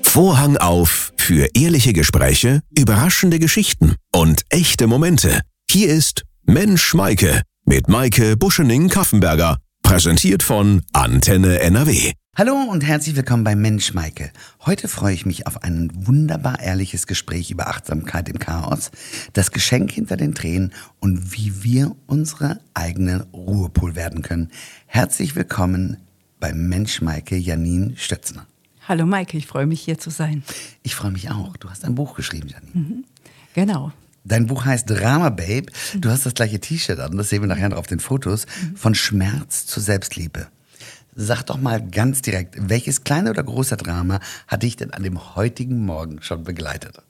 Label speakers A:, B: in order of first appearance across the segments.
A: Vorhang auf für ehrliche Gespräche, überraschende Geschichten und echte Momente. Hier ist Mensch Maike mit Maike Buschening-Kaffenberger, präsentiert von Antenne NRW.
B: Hallo und herzlich willkommen bei Mensch Maike. Heute freue ich mich auf ein wunderbar ehrliches Gespräch über Achtsamkeit im Chaos, das Geschenk hinter den Tränen und wie wir unsere eigene Ruhepol werden können. Herzlich willkommen bei Mensch Maike, Janine Stötzner.
C: Hallo Maike, ich freue mich hier zu sein.
B: Ich freue mich auch. Du hast ein Buch geschrieben, Janine.
C: Genau.
B: Dein Buch heißt Drama Babe. Du hast das gleiche T-Shirt an, das sehen wir nachher noch auf den Fotos. Von Schmerz zur Selbstliebe. Sag doch mal ganz direkt, welches kleine oder große Drama hat dich denn an dem heutigen Morgen schon begleitet?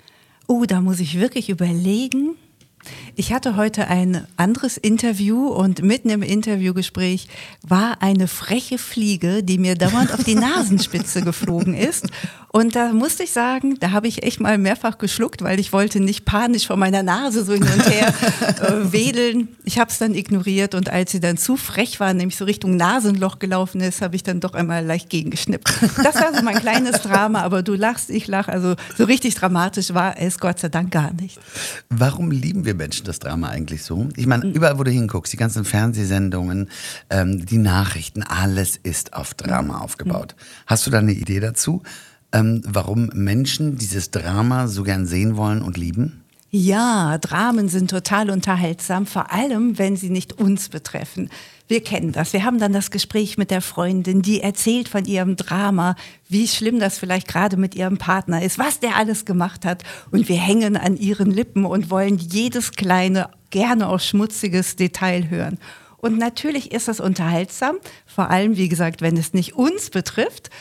C: Oh, da muss ich wirklich überlegen. Ich hatte heute ein anderes Interview und mitten im Interviewgespräch war eine freche Fliege, die mir dauernd auf die Nasenspitze geflogen ist. Und da musste ich sagen, da habe ich echt mal mehrfach geschluckt, weil ich wollte nicht panisch vor meiner Nase so hin und her wedeln. Ich habe es dann ignoriert und als sie dann zu frech war, nämlich so Richtung Nasenloch gelaufen ist, habe ich dann doch einmal leicht gegengeschnippt. Das war so mein kleines Drama, aber du lachst, ich lache. Also so richtig dramatisch war es Gott sei Dank gar nicht.
B: Warum lieben wir Menschen das Drama eigentlich so? Ich meine, überall, wo du hinguckst, die ganzen Fernsehsendungen, die Nachrichten, alles ist auf Drama aufgebaut. Hast du da eine Idee dazu? Warum Menschen dieses Drama so gern sehen wollen und lieben?
C: Ja, Dramen sind total unterhaltsam, vor allem, wenn sie nicht uns betreffen. Wir kennen das. Wir haben dann das Gespräch mit der Freundin, die erzählt von ihrem Drama, wie schlimm das vielleicht gerade mit ihrem Partner ist, was der alles gemacht hat. Und wir hängen an ihren Lippen und wollen jedes kleine, gerne auch schmutziges Detail hören. Und natürlich ist das unterhaltsam, vor allem, wie gesagt, wenn es nicht uns betrifft.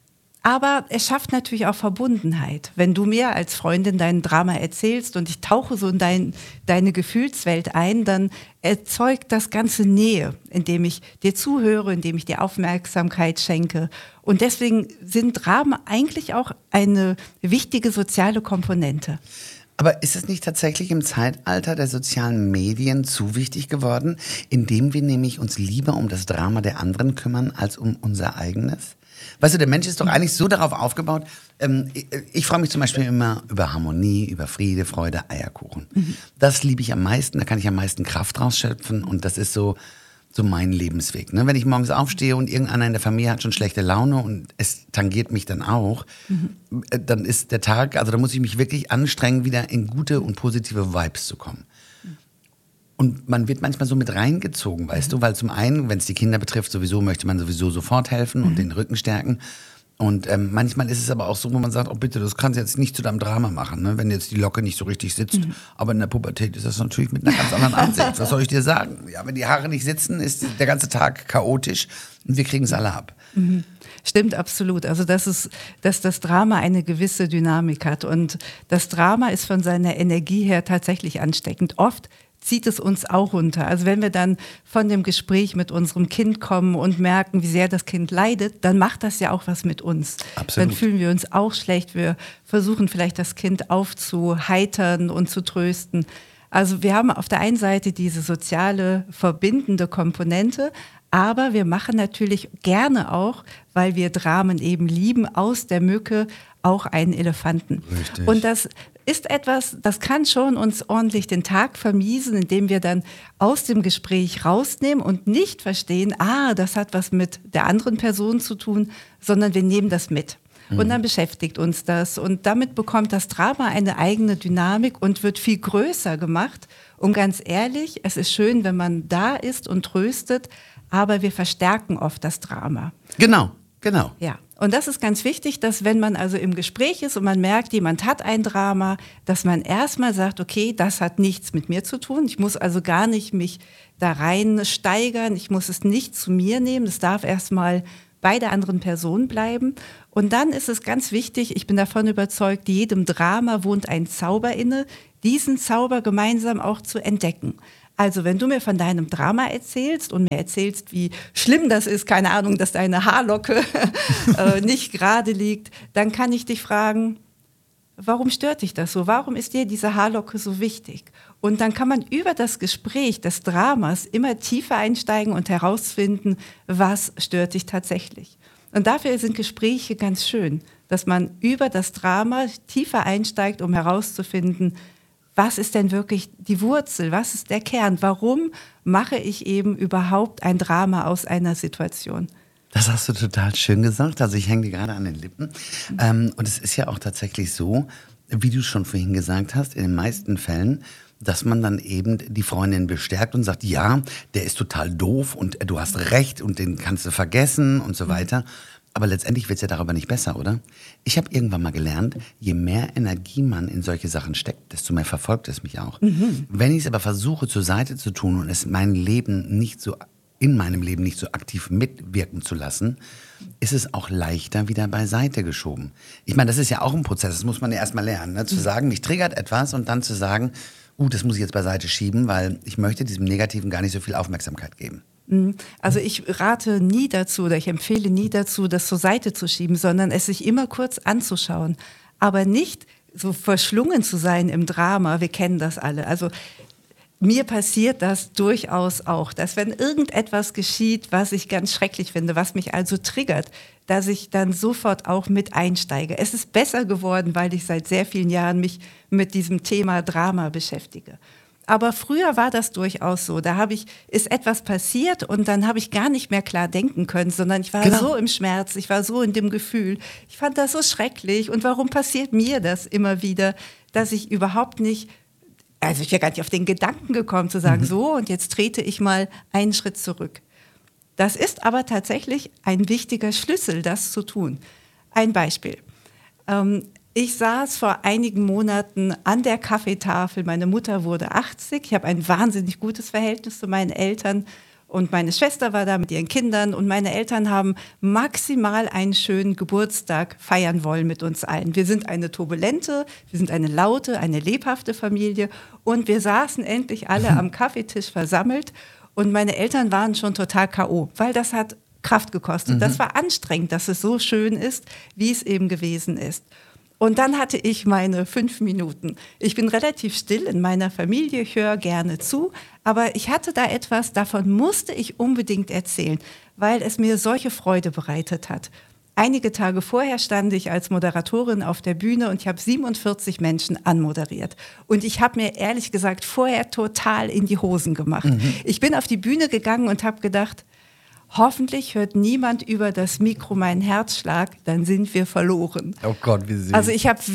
C: Aber es schafft natürlich auch Verbundenheit. Wenn du mir als Freundin dein Drama erzählst und ich tauche so in deine Gefühlswelt ein, dann erzeugt das Ganze Nähe, indem ich dir zuhöre, indem ich dir Aufmerksamkeit schenke. Und deswegen sind Dramen eigentlich auch eine wichtige soziale Komponente.
B: Aber ist es nicht tatsächlich im Zeitalter der sozialen Medien zu wichtig geworden, indem wir nämlich uns lieber um das Drama der anderen kümmern, als um unser eigenes? Weißt du, der Mensch ist doch eigentlich so darauf aufgebaut, ich freue mich zum Beispiel immer über Harmonie, über Friede, Freude, Eierkuchen. Das liebe ich am meisten, da kann ich am meisten Kraft rausschöpfen und das ist so mein Lebensweg. Ne? Wenn ich morgens aufstehe und irgendeiner in der Familie hat schon schlechte Laune und es tangiert mich dann auch, dann ist der Tag, also da muss ich mich wirklich anstrengen, wieder in gute und positive Vibes zu kommen. Und man wird manchmal so mit reingezogen, weißt du, weil zum einen, wenn es die Kinder betrifft, möchte man sofort helfen und den Rücken stärken. Und manchmal ist es aber auch so, wo man sagt, oh bitte, das kannst du jetzt nicht zu deinem Drama machen, ne? Wenn jetzt die Locke nicht so richtig sitzt. Aber in der Pubertät ist das natürlich mit einer ganz anderen Ansicht. Was soll ich dir sagen? Ja, wenn die Haare nicht sitzen, ist der ganze Tag chaotisch und wir kriegen es alle ab.
C: Stimmt, absolut. Also dass das Drama eine gewisse Dynamik hat. Und das Drama ist von seiner Energie her tatsächlich ansteckend. Oft zieht es uns auch runter. Also wenn wir dann von dem Gespräch mit unserem Kind kommen und merken, wie sehr das Kind leidet, dann macht das ja auch was mit uns.
B: Absolut.
C: Dann fühlen wir uns auch schlecht. Wir versuchen vielleicht das Kind aufzuheitern und zu trösten. Also wir haben auf der einen Seite diese soziale, verbindende Komponente, aber wir machen natürlich gerne auch, weil wir Dramen eben lieben, aus der Mücke auch einen Elefanten.
B: Richtig.
C: Und das ist etwas, das kann schon uns ordentlich den Tag vermiesen, indem wir dann aus dem Gespräch rausnehmen und nicht verstehen, das hat was mit der anderen Person zu tun, sondern wir nehmen das mit. Und dann beschäftigt uns das und damit bekommt das Drama eine eigene Dynamik und wird viel größer gemacht. Und ganz ehrlich, es ist schön, wenn man da ist und tröstet, aber wir verstärken oft das Drama.
B: Genau.
C: Ja, und das ist ganz wichtig, dass wenn man also im Gespräch ist und man merkt, jemand hat ein Drama, dass man erstmal sagt, okay, das hat nichts mit mir zu tun. Ich muss also gar nicht mich da rein steigern. Ich muss es nicht zu mir nehmen. Das darf erstmal bei der anderen Person bleiben. Und dann ist es ganz wichtig, ich bin davon überzeugt, jedem Drama wohnt ein Zauber inne, diesen Zauber gemeinsam auch zu entdecken. Also wenn du mir von deinem Drama erzählst und mir erzählst, wie schlimm das ist, keine Ahnung, dass deine Haarlocke nicht gerade liegt, dann kann ich dich fragen, warum stört dich das so? Warum ist dir diese Haarlocke so wichtig? Und dann kann man über das Gespräch des Dramas immer tiefer einsteigen und herausfinden, was stört dich tatsächlich. Und dafür sind Gespräche ganz schön, dass man über das Drama tiefer einsteigt, um herauszufinden, was ist denn wirklich die Wurzel, was ist der Kern, warum mache ich eben überhaupt ein Drama aus einer Situation.
B: Das hast du total schön gesagt, also ich hänge dir gerade an den Lippen. Und es ist ja auch tatsächlich so, wie du schon vorhin gesagt hast, in den meisten Fällen, dass man dann eben die Freundin bestärkt und sagt, ja, der ist total doof und du hast recht und den kannst du vergessen und so weiter. Aber letztendlich wird es ja darüber nicht besser, oder? Ich habe irgendwann mal gelernt, je mehr Energie man in solche Sachen steckt, desto mehr verfolgt es mich auch. Wenn ich es aber versuche zur Seite zu tun und es in meinem Leben nicht so aktiv mitwirken zu lassen, ist es auch leichter wieder beiseite geschoben. Ich meine, das ist ja auch ein Prozess, das muss man ja erstmal lernen, ne? Zu sagen, mich triggert etwas und dann zu sagen, das muss ich jetzt beiseite schieben, weil ich möchte diesem Negativen gar nicht so viel Aufmerksamkeit geben.
C: Also ich rate nie dazu oder ich empfehle nie dazu, das zur Seite zu schieben, sondern es sich immer kurz anzuschauen. Aber nicht so verschlungen zu sein im Drama, wir kennen das alle. Also mir passiert das durchaus auch, dass wenn irgendetwas geschieht, was ich ganz schrecklich finde, was mich also triggert, dass ich dann sofort auch mit einsteige. Es ist besser geworden, weil ich seit sehr vielen Jahren mich mit diesem Thema Drama beschäftige. Aber früher war das durchaus so. Da ist etwas passiert und dann habe ich gar nicht mehr klar denken können, sondern ich war so im Schmerz, ich war so in dem Gefühl. Ich fand das so schrecklich und warum passiert mir das immer wieder, dass ich überhaupt nicht, also ich wäre gar nicht auf den Gedanken gekommen zu sagen, so und jetzt trete ich mal einen Schritt zurück. Das ist aber tatsächlich ein wichtiger Schlüssel, das zu tun. Ein Beispiel. Ich saß vor einigen Monaten an der Kaffeetafel. Meine Mutter wurde 80. Ich habe ein wahnsinnig gutes Verhältnis zu meinen Eltern. Und meine Schwester war da mit ihren Kindern. Und meine Eltern haben maximal einen schönen Geburtstag feiern wollen mit uns allen. Wir sind eine turbulente, wir sind eine laute, eine lebhafte Familie. Und wir saßen endlich alle am Kaffeetisch versammelt. Und meine Eltern waren schon total K.O., weil das hat Kraft gekostet. Das war anstrengend, dass es so schön ist, wie es eben gewesen ist. Und dann hatte ich meine 5 Minuten. Ich bin relativ still in meiner Familie, ich höre gerne zu, aber ich hatte da etwas, davon musste ich unbedingt erzählen, weil es mir solche Freude bereitet hat. Einige Tage vorher stand ich als Moderatorin auf der Bühne und ich habe 47 Menschen anmoderiert. Und ich habe mir ehrlich gesagt vorher total in die Hosen gemacht. Ich bin auf die Bühne gegangen und habe gedacht, hoffentlich hört niemand über das Mikro meinen Herzschlag, dann sind wir verloren.
B: Oh Gott, wie süß.
C: Also ich habe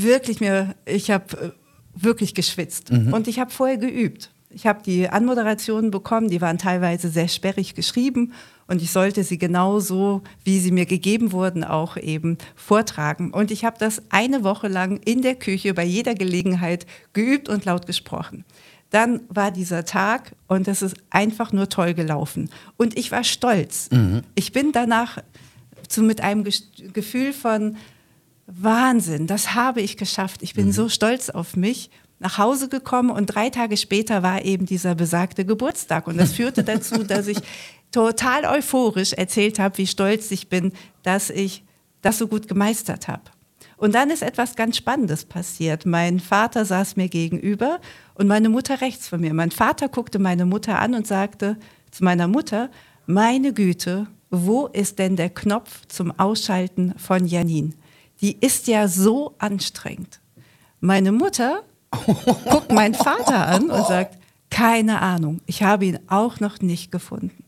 C: wirklich geschwitzt und ich habe vorher geübt. Ich habe die Anmoderationen bekommen, die waren teilweise sehr sperrig geschrieben und ich sollte sie genauso, wie sie mir gegeben wurden, auch eben vortragen. Und ich habe das eine Woche lang in der Küche bei jeder Gelegenheit geübt und laut gesprochen. Dann war dieser Tag und das ist einfach nur toll gelaufen. Und ich war stolz. Ich bin danach mit einem Gefühl von Wahnsinn, das habe ich geschafft. Ich bin so stolz auf mich nach Hause gekommen und 3 Tage später war eben dieser besagte Geburtstag. Und das führte dazu, dass ich total euphorisch erzählt habe, wie stolz ich bin, dass ich das so gut gemeistert habe. Und dann ist etwas ganz Spannendes passiert. Mein Vater saß mir gegenüber und meine Mutter rechts von mir. Mein Vater guckte meine Mutter an und sagte zu meiner Mutter, meine Güte, wo ist denn der Knopf zum Ausschalten von Janine? Die ist ja so anstrengend. Meine Mutter guckt meinen Vater an und sagt, keine Ahnung, ich habe ihn auch noch nicht gefunden.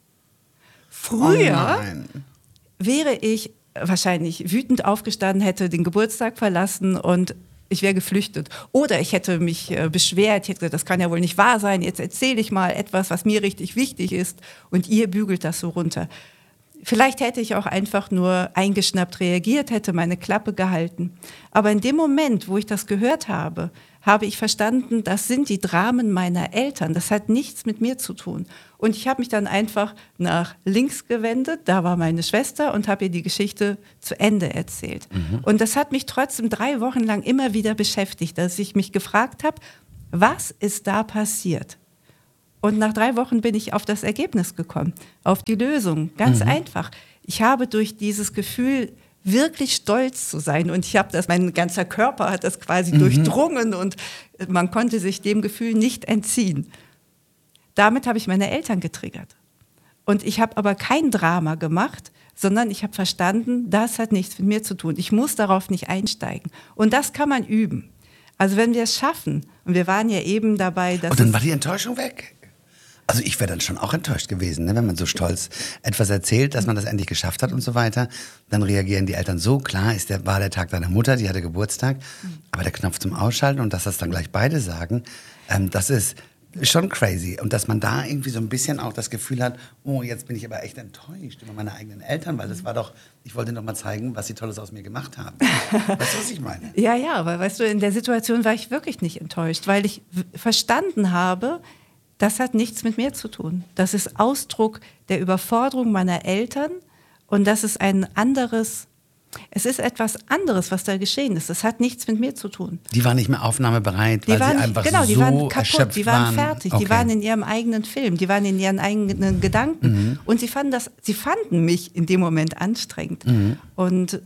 C: Früher wäre ich wahrscheinlich wütend aufgestanden, hätte den Geburtstag verlassen und ich wäre geflüchtet. Oder ich hätte mich beschwert, ich hätte gesagt, das kann ja wohl nicht wahr sein, jetzt erzähle ich mal etwas, was mir richtig wichtig ist und ihr bügelt das so runter. Vielleicht hätte ich auch einfach nur eingeschnappt reagiert, hätte meine Klappe gehalten. Aber in dem Moment, wo ich das gehört habe, habe ich verstanden, das sind die Dramen meiner Eltern. Das hat nichts mit mir zu tun. Und ich habe mich dann einfach nach links gewendet, da war meine Schwester und habe ihr die Geschichte zu Ende erzählt. Und das hat mich trotzdem 3 Wochen lang immer wieder beschäftigt, dass ich mich gefragt habe, was ist da passiert? Und nach 3 Wochen bin ich auf das Ergebnis gekommen, auf die Lösung. Ganz einfach. Ich habe durch dieses Gefühl, wirklich stolz zu sein und mein ganzer Körper hat das quasi durchdrungen und man konnte sich dem Gefühl nicht entziehen. Damit habe ich meine Eltern getriggert. Und ich habe aber kein Drama gemacht, sondern ich habe verstanden, das hat nichts mit mir zu tun. Ich muss darauf nicht einsteigen. Und das kann man üben. Also wenn wir es schaffen, und wir waren ja eben dabei, dass...
B: Und dann war die Enttäuschung weg. Also ich wäre dann schon auch enttäuscht gewesen, ne? Wenn man so stolz etwas erzählt, dass man das endlich geschafft hat und so weiter. Dann reagieren die Eltern so, klar, war der Tag deiner Mutter, die hatte Geburtstag. Aber der Knopf zum Ausschalten und dass das dann gleich beide sagen, das ist schon crazy. Und dass man da irgendwie so ein bisschen auch das Gefühl hat, oh, jetzt bin ich aber echt enttäuscht über meine eigenen Eltern, weil das war doch, ich wollte noch mal zeigen, was sie Tolles aus mir gemacht haben. Weißt du, was ich meine?
C: Ja, aber weißt du, in der Situation war ich wirklich nicht enttäuscht, weil ich verstanden habe, das hat nichts mit mir zu tun. Das ist Ausdruck der Überforderung meiner Eltern und das ist es ist etwas anderes, was da geschehen ist. Das hat nichts mit mir zu tun.
B: Die waren nicht mehr aufnahmebereit, weil sie einfach
C: die
B: so
C: waren kaputt, die waren fertig,
B: Okay.
C: die waren in ihrem eigenen Film, die waren in ihren eigenen Gedanken und sie fanden mich in dem Moment anstrengend. Und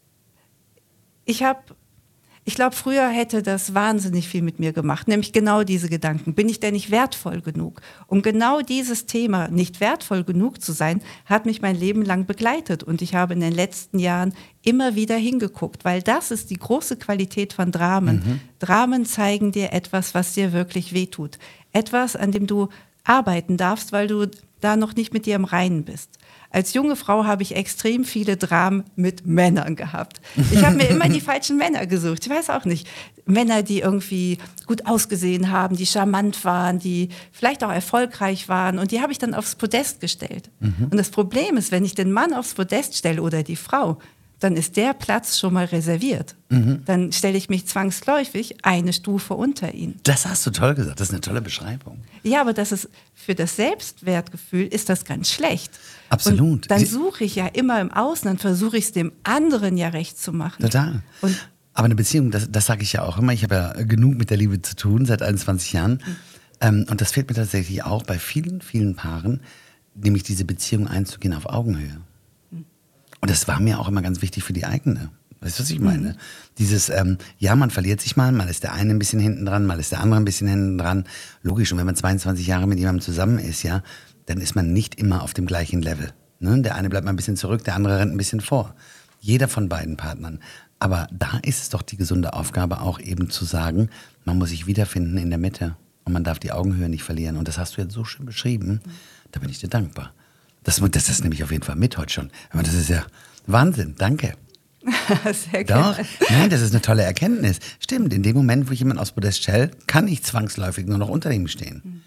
C: ich glaube, früher hätte das wahnsinnig viel mit mir gemacht, nämlich genau diese Gedanken. Bin ich denn nicht wertvoll genug? Und genau dieses Thema, nicht wertvoll genug zu sein, hat mich mein Leben lang begleitet. Und ich habe in den letzten Jahren immer wieder hingeguckt, weil das ist die große Qualität von Dramen. Dramen zeigen dir etwas, was dir wirklich wehtut. Etwas, an dem du arbeiten darfst, weil du da noch nicht mit dir im Reinen bist. Als junge Frau habe ich extrem viele Dramen mit Männern gehabt. Ich habe mir immer die falschen Männer gesucht. Ich weiß auch nicht. Männer, die irgendwie gut ausgesehen haben, die charmant waren, die vielleicht auch erfolgreich waren. Und die habe ich dann aufs Podest gestellt. Und das Problem ist, wenn ich den Mann aufs Podest stelle oder die Frau, dann ist der Platz schon mal reserviert. Dann stelle ich mich zwangsläufig eine Stufe unter ihn.
B: Das hast du toll gesagt, das ist eine tolle Beschreibung.
C: Ja, aber das ist für das Selbstwertgefühl ist das ganz schlecht.
B: Absolut.
C: Und dann suche ich ja immer im Außen, dann versuche ich es dem anderen ja recht zu machen.
B: Total. Aber eine Beziehung, das sage ich ja auch immer, ich habe ja genug mit der Liebe zu tun, seit 21 Jahren. Und das fehlt mir tatsächlich auch bei vielen, vielen Paaren, nämlich diese Beziehung einzugehen auf Augenhöhe. Und das war mir auch immer ganz wichtig für die eigene. Weißt du, was ich meine? Dieses, man verliert sich mal ist der eine ein bisschen hinten dran, mal ist der andere ein bisschen hinten dran. Logisch, und wenn man 22 Jahre mit jemandem zusammen ist, ja, dann ist man nicht immer auf dem gleichen Level. Ne? Der eine bleibt mal ein bisschen zurück, der andere rennt ein bisschen vor. Jeder von beiden Partnern. Aber da ist es doch die gesunde Aufgabe auch eben zu sagen, man muss sich wiederfinden in der Mitte und man darf die Augenhöhe nicht verlieren. Und das hast du jetzt so schön beschrieben, da bin ich dir dankbar. Das nehme ich auf jeden Fall mit heute schon. Aber das ist ja Wahnsinn, danke.
C: Sehr gerne.
B: Doch, nein, das ist eine tolle Erkenntnis. Stimmt, in dem Moment, wo ich jemanden aufs Podest stelle, kann ich zwangsläufig nur noch unter ihm stehen.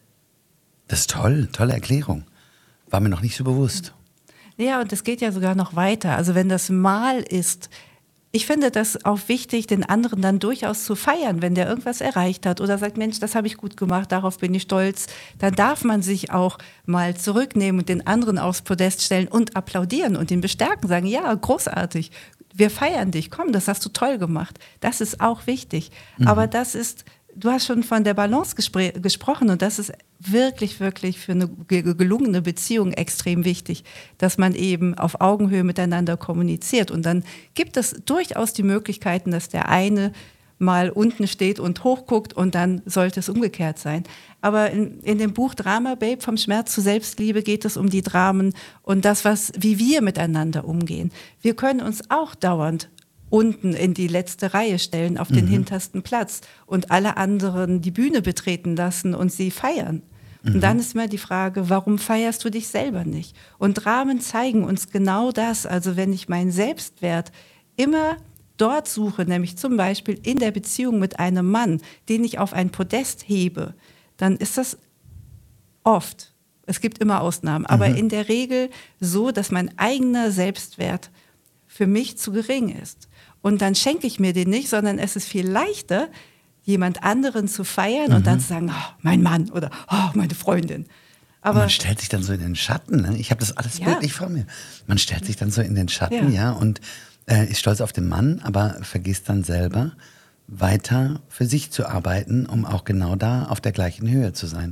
B: Das ist toll, tolle Erklärung. War mir noch nicht so bewusst.
C: Ja, und es geht ja sogar noch weiter. Also wenn das Mal ist, ich finde das auch wichtig, den anderen dann durchaus zu feiern, wenn der irgendwas erreicht hat oder sagt, Mensch, das habe ich gut gemacht, darauf bin ich stolz. Dann darf man sich auch mal zurücknehmen und den anderen aufs Podest stellen und applaudieren und ihn bestärken, sagen, ja, großartig, wir feiern dich, komm, das hast du toll gemacht. Das ist auch wichtig. Aber du hast schon von der Balance gesprochen und das ist wirklich, wirklich für eine gelungene Beziehung extrem wichtig, dass man eben auf Augenhöhe miteinander kommuniziert. Und dann gibt es durchaus die Möglichkeiten, dass der eine mal unten steht und hochguckt und dann sollte es umgekehrt sein. Aber in dem Buch Drama Babe, vom Schmerz zur Selbstliebe, geht es um die Dramen und das, wie wir miteinander umgehen. Wir können uns auch dauernd unten in die letzte Reihe stellen, auf den hintersten Platz und alle anderen die Bühne betreten lassen und sie feiern. Und dann ist mir die Frage, warum feierst du dich selber nicht? Und Dramen zeigen uns genau das. Also wenn ich meinen Selbstwert immer dort suche, nämlich zum Beispiel in der Beziehung mit einem Mann, den ich auf ein Podest hebe, dann ist das oft, es gibt immer Ausnahmen, aber in der Regel so, dass mein eigener Selbstwert für mich zu gering ist. Und dann schenke ich mir den nicht, sondern es ist viel leichter, jemand anderen zu feiern und dann zu sagen, oh, mein Mann oder oh, meine Freundin. Aber
B: man stellt sich dann so in den Schatten. Ne? Ich habe das alles bildlich vor mir. Man stellt sich dann so in den Schatten, und ist stolz auf den Mann, aber vergisst dann selber weiter für sich zu arbeiten, um auch genau da auf der gleichen Höhe zu sein.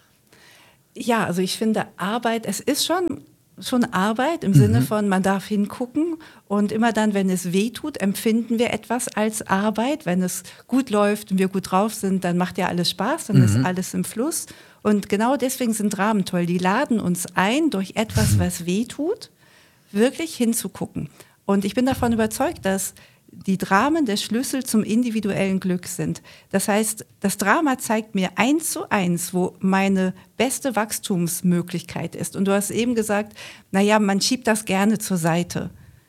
C: Ja, also ich finde Arbeit, es ist schon Arbeit im Sinne von, man darf hingucken und immer dann, wenn es weh tut, empfinden wir etwas als Arbeit. Wenn es gut läuft und wir gut drauf sind, dann macht ja alles Spaß, dann ist alles im Fluss. Und genau deswegen sind Dramen toll. Die laden uns ein durch etwas, was weh tut, wirklich hinzugucken. Und ich bin davon überzeugt, dass die Dramen der Schlüssel zum individuellen Glück sind. Das heißt, das Drama zeigt mir 1:1, wo meine beste Wachstumsmöglichkeit ist. Und du hast eben gesagt, naja, man schiebt das gerne zur Seite.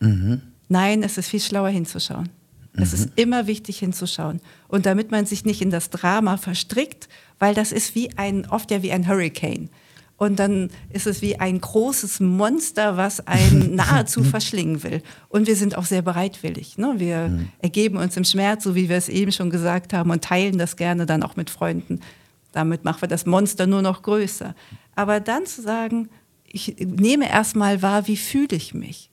C: Nein, es ist viel schlauer hinzuschauen. Es ist immer wichtig hinzuschauen. Und damit man sich nicht in das Drama verstrickt, weil das ist oft ja wie ein Hurricane. Und dann ist es wie ein großes Monster, was einen nahezu verschlingen will. Und wir sind auch sehr bereitwillig. Ne? Wir ergeben uns im Schmerz, so wie wir es eben schon gesagt haben, und teilen das gerne dann auch mit Freunden. Damit machen wir das Monster nur noch größer. Aber dann zu sagen, ich nehme erstmal wahr, wie fühle ich mich?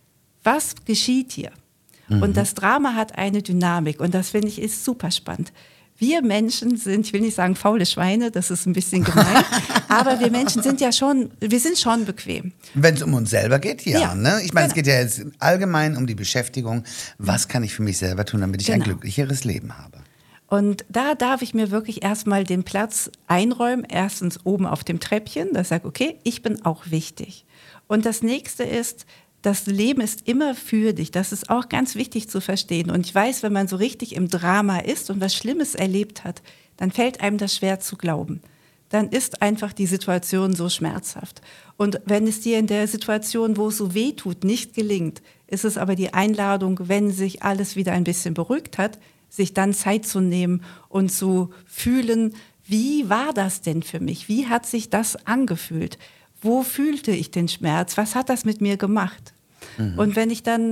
C: Was geschieht hier? Und das Drama hat eine Dynamik und das finde ich ist super spannend. Wir Menschen sind, ich will nicht sagen faule Schweine, das ist ein bisschen gemein, aber wir Menschen sind wir sind schon bequem.
B: Wenn es um uns selber geht, ja. Ne? Ich meine,
C: Genau.
B: Es geht ja jetzt allgemein um die Beschäftigung. Was kann ich für mich selber tun, damit ich ein
C: Genau.
B: glücklicheres Leben habe?
C: Und da darf ich mir wirklich erstmal den Platz einräumen, erstens oben auf dem Treppchen, dass ich sage, okay, ich bin auch wichtig. Und das nächste ist, das Leben ist immer für dich. Das ist auch ganz wichtig zu verstehen. Und ich weiß, wenn man so richtig im Drama ist und was Schlimmes erlebt hat, dann fällt einem das schwer zu glauben. Dann ist einfach die Situation so schmerzhaft. Und wenn es dir in der Situation, wo es so weh tut, nicht gelingt, ist es aber die Einladung, wenn sich alles wieder ein bisschen beruhigt hat, sich dann Zeit zu nehmen und zu fühlen, wie war das denn für mich? Wie hat sich das angefühlt? Wo fühlte ich den Schmerz? Was hat das mit mir gemacht? Und wenn ich dann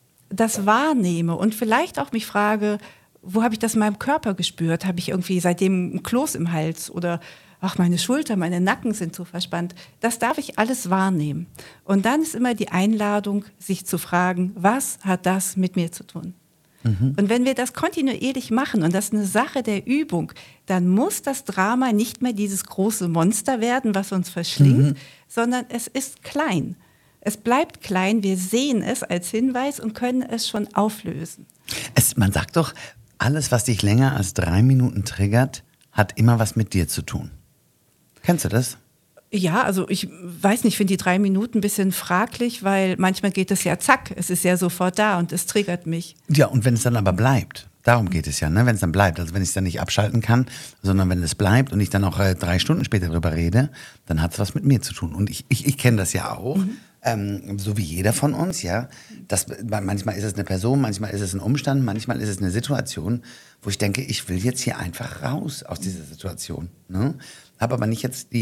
C: das wahrnehme und vielleicht auch mich frage, wo habe ich das in meinem Körper gespürt? Habe ich irgendwie seitdem ein Kloß im Hals oder ach, meine Schulter, meine Nacken sind so verspannt. Das darf ich alles wahrnehmen. Und dann ist immer die Einladung, sich zu fragen, was hat das mit mir zu tun? Und wenn wir das kontinuierlich machen, und das ist eine Sache der Übung, dann muss das Drama nicht mehr dieses große Monster werden, was uns verschlingt, sondern es ist klein. Es bleibt klein, wir sehen es als Hinweis und können es schon auflösen.
B: Man sagt doch, alles, was dich länger als 3 Minuten triggert, hat immer was mit dir zu tun. Kennst du das?
C: Ja, also ich weiß nicht, ich finde die 3 Minuten ein bisschen fraglich, weil manchmal geht es ja zack, es ist ja sofort da und es triggert mich.
B: Ja, und wenn es dann aber bleibt, darum geht es ja, ne? Wenn es dann bleibt, also wenn ich es dann nicht abschalten kann, sondern wenn es bleibt und ich dann auch 3 Stunden später darüber rede, dann hat es was mit mir zu tun. Und ich kenne das ja auch, so wie jeder von uns, ja. Manchmal ist es eine Person, manchmal ist es ein Umstand, manchmal ist es eine Situation, wo ich denke, ich will jetzt hier einfach raus aus dieser Situation. Ne? Habe aber nicht jetzt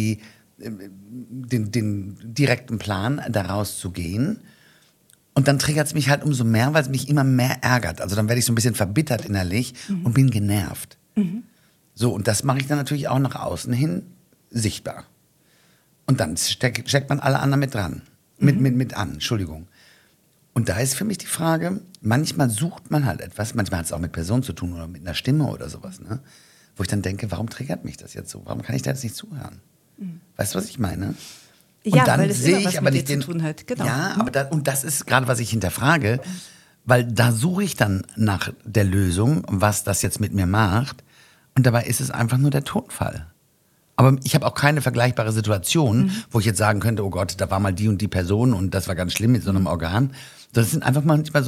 B: den direkten Plan, da rauszugehen. Und dann triggert es mich halt umso mehr, weil es mich immer mehr ärgert. Also dann werde ich so ein bisschen verbittert innerlich und bin genervt. So, und das mache ich dann natürlich auch nach außen hin sichtbar. Und dann steckt man alle anderen mit dran. Mit an, Entschuldigung. Und da ist für mich die Frage, manchmal sucht man halt etwas, manchmal hat es auch mit Personen zu tun oder mit einer Stimme oder sowas, ne? Wo ich dann denke, warum triggert mich das jetzt so? Warum kann ich da jetzt nicht zuhören? Weißt du, was ich meine? Und
C: Ja,
B: dann
C: weil es
B: sehe
C: immer was
B: ich aber
C: mit
B: nicht
C: dir zu tun hat. Genau.
B: Ja, aber und das ist gerade, was ich hinterfrage, weil da suche ich dann nach der Lösung, was das jetzt mit mir macht. Und dabei ist es einfach nur der Tonfall. Aber ich habe auch keine vergleichbare Situation, wo ich jetzt sagen könnte, oh Gott, da war mal die und die Person und das war ganz schlimm mit so einem Organ. Das sind einfach manchmal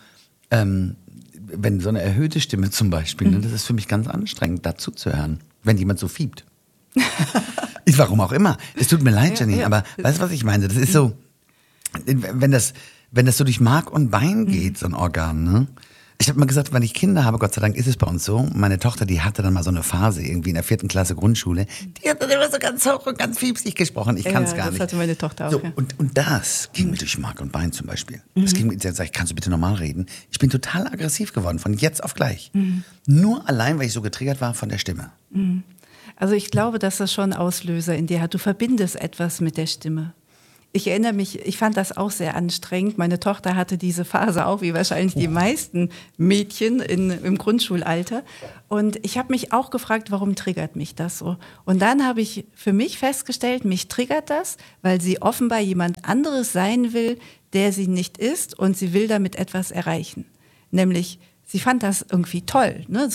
B: wenn so eine erhöhte Stimme zum Beispiel, ne, das ist für mich ganz anstrengend, dazu zu hören, wenn jemand so fiebt. Warum auch immer. Es tut mir leid, Jenny, aber weißt du, was ich meine? Das ist so, wenn das so durch Mark und Bein geht, so ein Organ, ne? Ich habe mal gesagt, wenn ich Kinder habe, Gott sei Dank ist es bei uns so, meine Tochter, die hatte dann mal so eine Phase irgendwie in der 4. Klasse Grundschule, die hat dann immer so ganz hoch und ganz fiepsig gesprochen, ich kann es gar nicht.
C: Das hatte meine Tochter auch.
B: So,
C: Ja.
B: und das ging mir durch Mark und Bein zum Beispiel. Das ging mir, da sag ich, kannst du bitte normal reden? Ich bin total aggressiv geworden, von jetzt auf gleich. Nur allein, weil ich so getriggert war von der Stimme.
C: Also ich glaube, dass das schon Auslöser in dir hat. Du verbindest etwas mit der Stimme. Ich erinnere mich, ich fand das auch sehr anstrengend. Meine Tochter hatte diese Phase auch, wie wahrscheinlich die meisten Mädchen im Grundschulalter. Und ich habe mich auch gefragt, warum triggert mich das so? Und dann habe ich für mich festgestellt, mich triggert das, weil sie offenbar jemand anderes sein will, der sie nicht ist und sie will damit etwas erreichen. Nämlich, sie fand das irgendwie toll, ne?